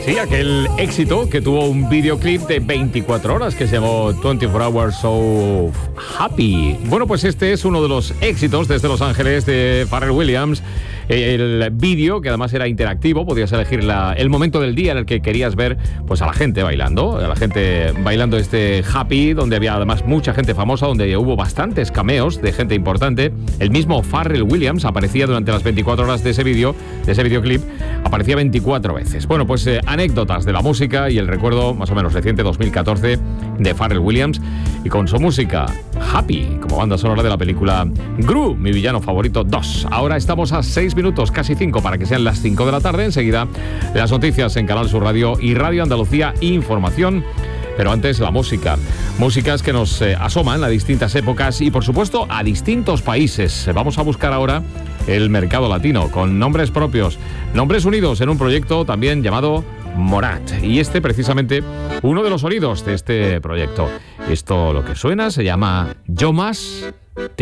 Sí, aquel éxito que tuvo un videoclip de 24 horas que se llamó 24 Hours So Happy. Bueno, pues este es uno de los éxitos desde Los Ángeles de Pharrell Williams. El vídeo, que además era interactivo, podías elegir el momento del día en el que querías ver pues a la gente bailando este Happy, donde había además mucha gente famosa, donde hubo bastantes cameos de gente importante. El mismo Pharrell Williams aparecía durante las 24 horas de ese videoclip, aparecía 24 veces. Bueno, pues anécdotas de la música y el recuerdo más o menos reciente, 2014, de Pharrell Williams, y con su música Happy, como banda sonora de la película Gru, mi villano favorito 2. Ahora estamos a 6 minutos, casi 5, para que sean las 5 de la tarde. Enseguida las noticias en Canal Sur Radio y Radio Andalucía Información. Pero antes la música. Músicas que nos asoman a distintas épocas y, por supuesto, a distintos países. Vamos a buscar ahora el mercado latino con nombres propios, nombres unidos en un proyecto también llamado Morat. Y precisamente, uno de los sonidos de este proyecto. Esto, lo que suena, se llama Yo Más